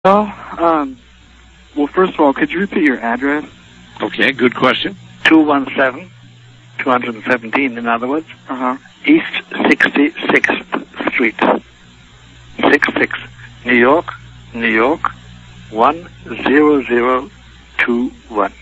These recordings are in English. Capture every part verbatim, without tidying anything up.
Well, um, well, first of all, could you repeat your address? Okay, good question. two one seven, two hundred seventeen, in other words, Uh-huh. East sixty-sixth Street, sixty-six, New York, New York, one zero zero two one.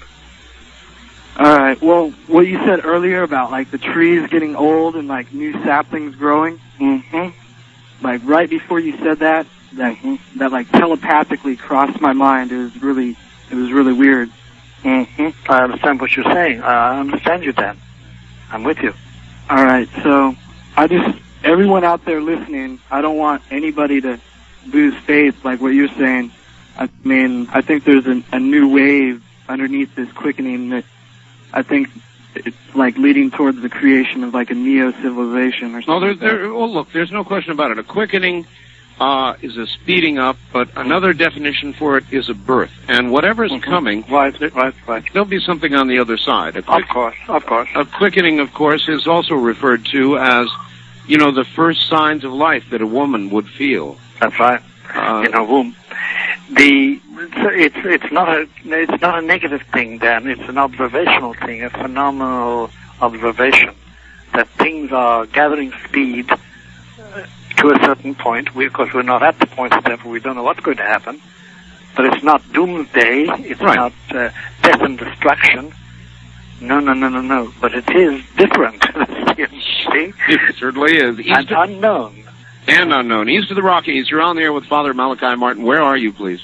All right. Well, what you said earlier about, like, the trees getting old and, like, new saplings growing, Mm-hmm. like, right before you said that, that, Mm-hmm. that, like, telepathically crossed my mind. It was really, it was really weird. Mm-hmm. I understand what you're saying. I understand you, Dan. I'm with you. All right. So, I just, everyone out there listening, I don't want anybody to lose faith, like what you're saying. I mean, I think there's a, a new wave underneath this quickening that I think it's like leading towards the creation of like a neo-civilization or something. No, there, like that. there, well, look, there's no question about it. A quickening uh, is a speeding up, but another definition for it is a birth. And whatever's Mm-hmm. coming, Right, right, right. there'll be something on the other side. A, quick, Of course, of course. a quickening, of course, is also referred to as, you know, the first signs of life that a woman would feel. That's right. Uh, In her womb. The it's it's not a it's not a negative thing, Dan. It's an observational thing, a phenomenal observation that things are gathering speed uh, to a certain point. We, of course, we're not at the point, therefore we don't know what's going to happen. But it's not doomsday. It's Right. not uh, death and destruction. No, no, no, no, no. But it is different. See? It certainly is. East And of, unknown. and unknown. East of the Rockies, you're on there with Father Malachi Martin. Where are you, please?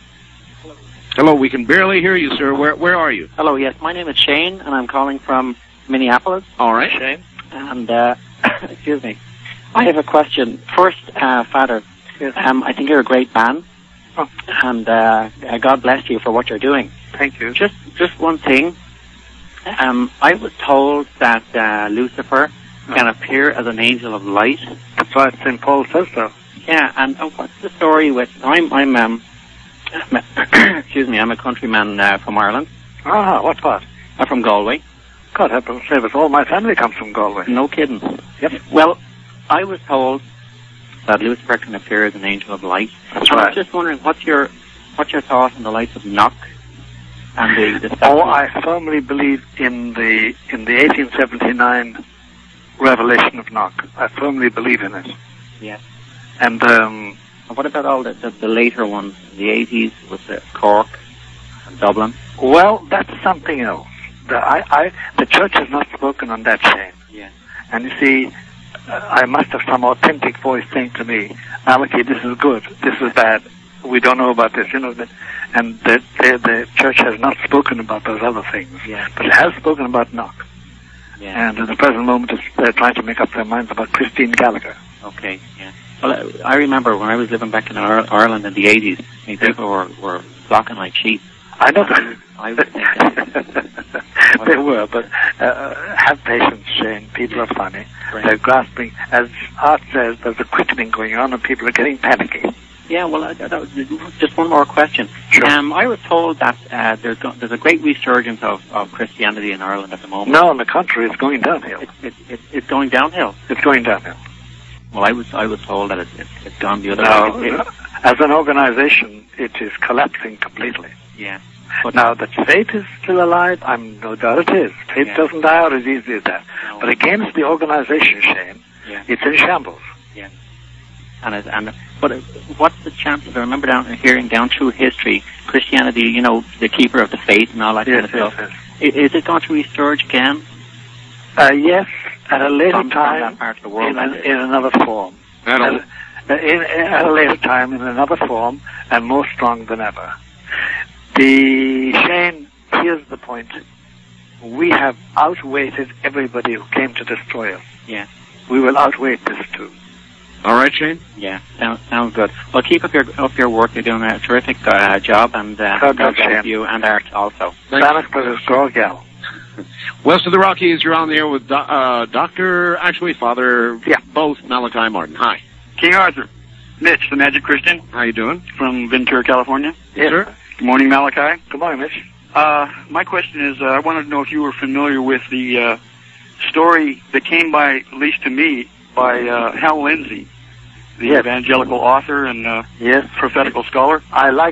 Hello, we can barely hear you, sir. Where where are you? Hello, yes, my name is Shane, and I'm calling from Minneapolis. All right. Shane? And, uh, excuse me, I have a question. First, uh, Father, Yes. um, I think you're a great man, Oh, and uh, uh, God bless you for what you're doing. thank you. Just just one thing. Um, I was told that uh, Lucifer can appear as an angel of light. That's right. Saint Paul says so. Yeah, and uh, what's the story with... I'm, I'm um, excuse me, I'm a countryman uh, from Ireland. Ah, what part? I'm from Galway. God help us save us. All my family comes from Galway. No kidding. Yep. Well, I was told that Lucifer can appear as an angel of light. That's I right. was just wondering, what's your what's your thought on the likes of Knock and the... the Oh, I firmly believe in the in the eighteen seventy-nine revelation of Knock. I firmly believe in it. Yes. And um, And what about all the, the, the later ones, the eighties with the Cork and Dublin? well, that's something else. The, I, I, the church has not spoken on that, Shane. Yeah. And you see, uh, I must have some authentic voice saying to me, Malachi, this is good, this is bad, we don't know about this, you know. The, and the, the, the church has not spoken about those other things. Yeah. But it has spoken about Knock. Yeah. And at the present moment, it's, they're trying to make up their minds about Christine Gallagher. Okay, yeah. Well, I I remember when I was living back in Ir- Ireland in the eighties, I mean, people were, were flocking like sheep. I know that. I was thinking... They were, but uh, have patience, Shane. People are funny. Right. They're grasping. As Art says, there's a quickening going on and people are getting panicky. Yeah, well, uh, that was just one more question. Sure. Um, I was told that uh, there's, go- there's a great resurgence of, of Christianity in Ireland at the moment. No, on the contrary, it's going downhill. It, it, it, it's going downhill. It's going downhill. Well, I was I was told that it, it, it's gone the other No, way. It- it- as an organization, it is collapsing completely. yeah. But now that faith is still alive, I'm no doubt it is. Faith Yeah. doesn't die out as easily as that. No. But against the organization, Shane, Yeah. it's in shambles. Yeah. And it, and but it, what's the chances? I remember down hearing down through history, Christianity, you know, the keeper of the faith and all that Yes, kind of yes, stuff. yes. I- Is it going to resurge again? Uh, yes, at a later From- from time, that part of the world, in, an, that is. in another form. I don't, At, in, at a later time, in another form, and more strong than ever. The Shane, here's the point. We have outweighted everybody who came to destroy us. Yeah. We will outweight this too. all right, Shane? Yeah. Sounds sounds good. Well, keep up your up your work. You're doing a terrific uh, job, and uh, God God bless bless you. you and Art also. Thanks. Bannock Brothers Gorgal. West of the Rockies, you're on there with do- uh, Doctor, actually, Father, Yeah. both Malachi Martin. Hi. King Arthur. Mitch, the Magic Christian How you doing? from Ventura, California. Yes, sir. Good morning, Malachi. Good morning, Mitch. Uh, my question is, uh, I wanted to know if you were familiar with the uh, story that came by, at least to me, by uh, Hal Lindsey, the Yes. evangelical author and uh, Yes. prophetical scholar. I like